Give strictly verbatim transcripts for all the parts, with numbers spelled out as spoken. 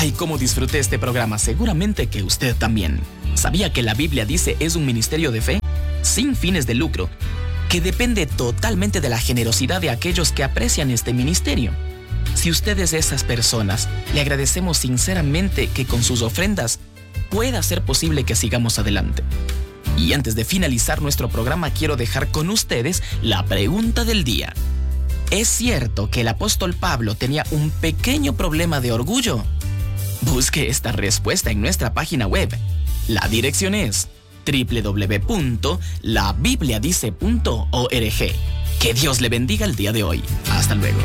Ay, cómo disfruté este programa, seguramente que usted también. ¿Sabía que la Biblia dice es un ministerio de fe, sin fines de lucro, que depende totalmente de la generosidad de aquellos que aprecian este ministerio? Si usted es de esas personas, le agradecemos sinceramente que con sus ofrendas pueda ser posible que sigamos adelante. Y antes de finalizar nuestro programa, quiero dejar con ustedes la pregunta del día. ¿Es cierto que el apóstol Pablo tenía un pequeño problema de orgullo? Busque esta respuesta en nuestra página web. La dirección es doble u doble u doble u punto la biblia dice punto org. Que Dios le bendiga el día de hoy. Hasta luego.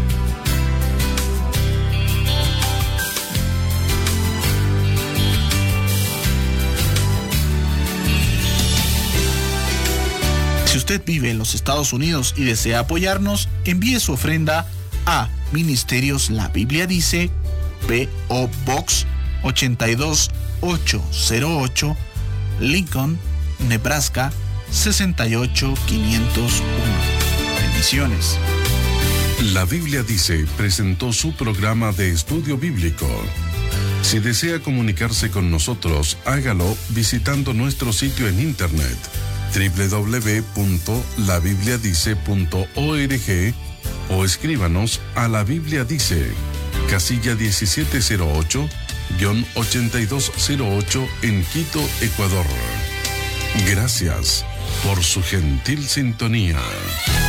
Si usted vive en los Estados Unidos y desea apoyarnos, envíe su ofrenda a Ministerios La Biblia Dice, P O Box ochenta y dos mil ochocientos ocho, Lincoln, Nebraska sesenta y ocho mil quinientos uno. Bendiciones. La Biblia Dice presentó su programa de estudio bíblico. Si desea comunicarse con nosotros, hágalo visitando nuestro sitio en internet doble u doble u doble u punto la biblia dice punto org o escríbanos a La Biblia Dice, casilla diecisiete cero ocho, ochenta y dos cero ocho en Quito, Ecuador. Gracias por su gentil sintonía.